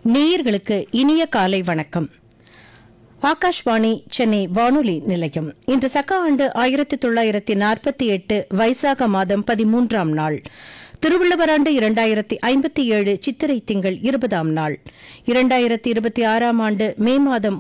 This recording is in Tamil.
நேயர்களுக்கு இனிய காலை வணக்கம். ஆகாஷ்வாணி சென்னை வானொலி நிலையம். இன்று சக ஆண்டு 1948 வைசாக மாதம் 13ஆம் நாள், திருவள்ளுவர் ஆண்டு 2057 சித்திரை திங்கள் 20ஆம் நாள், 2026ஆம் ஆண்டு மே மாதம்